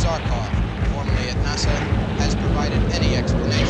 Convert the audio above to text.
Zarkov, formerly at NASA, has provided any explanation